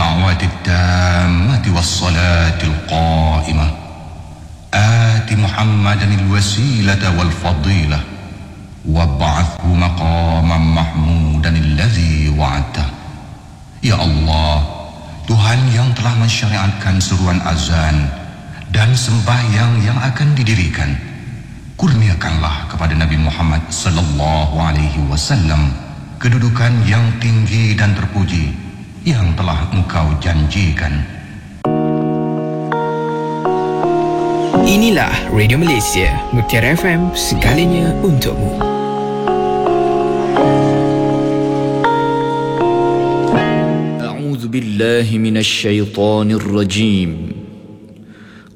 الدعوة التامة والصلاة القائمة آت محمدا الوسيلة والفضيلة وابعثه مقاما محمودا الذي وعدته. Ya Allah, Tuhan yang telah mensyariatkan seruan azan dan sembahyang yang akan didirikan, kurniakanlah kepada Nabi Muhammad sallallahu alaihi wasallam kedudukan yang tinggi dan terpuji yang telah Engkau janjikan. Inilah Radio Malaysia, Mutiara FM, segalanya untukmu. A'udzu billahi minasy syaithanir rajim.